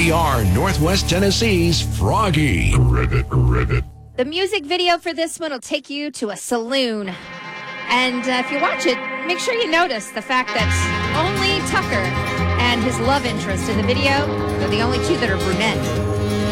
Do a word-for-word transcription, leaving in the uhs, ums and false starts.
We are Northwest Tennessee's Froggy. Ribbit, ribbit. The music video for this one will take you to a saloon. And uh, if you watch it, make sure you notice the fact that only Tucker and his love interest in the video are the only two that are brunette.